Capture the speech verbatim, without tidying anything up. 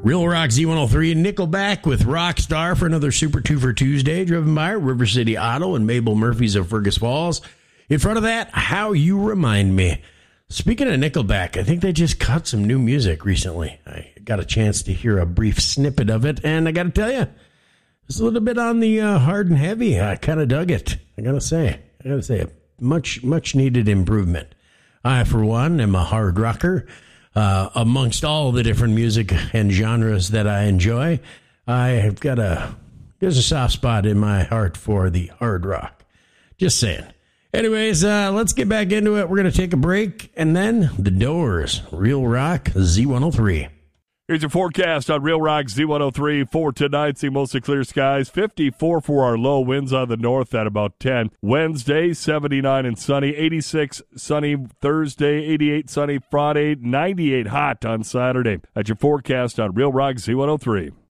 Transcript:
Real Rock Z one oh three and Nickelback with Rockstar for another Super two for Tuesday, driven by River City Auto and Mabel Murphy's of Fergus Falls. In front of that, How You Remind Me. Speaking of Nickelback, I think they just cut some new music recently. I got a chance to hear a brief snippet of it, and I got to tell you, it's a little bit on the uh, hard and heavy. I kind of dug it. I got to say, I got to say, much, much needed improvement. I, for one, am a hard rocker. Uh, amongst all the different music and genres that I enjoy, I have got a, there's a soft spot in my heart for the hard rock. Just saying. Anyways, uh, let's get back into it. We're going to take a break, and then The Doors, Real Rock Z one oh three. Here's your forecast on Real Rock Z one oh three for tonight. See mostly clear skies. fifty-four for our low, winds on the north at about ten. Wednesday, seventy-nine and sunny. eighty-six sunny Thursday. eighty-eight sunny Friday. ninety-eight hot on Saturday. That's your forecast on Real Rock Z one oh three.